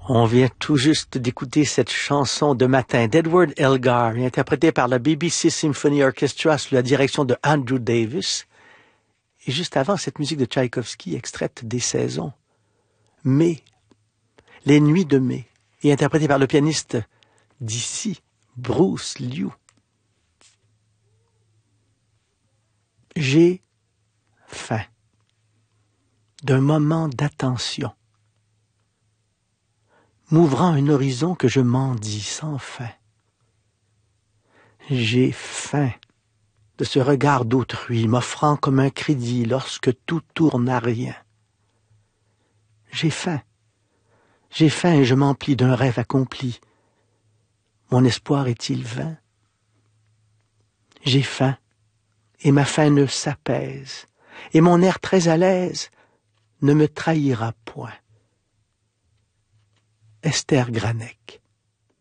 On vient tout juste d'écouter cette chanson de matin d'Edward Elgar, interprétée par la BBC Symphony Orchestra sous la direction de Andrew Davis. Et juste avant, cette musique de Tchaïkovski, extraite des saisons. Mai, les nuits de mai, et interprétée par le pianiste d'ici, Bruce Liu. J'ai faim. D'un moment d'attention. M'ouvrant un horizon que je mendie sans fin. J'ai faim de ce regard d'autrui m'offrant comme un crédit lorsque tout tourne à rien. J'ai faim et je m'emplis d'un rêve accompli. Mon espoir est-il vain? J'ai faim et ma faim ne s'apaise et mon air très à l'aise ne me trahira point. Esther Granek.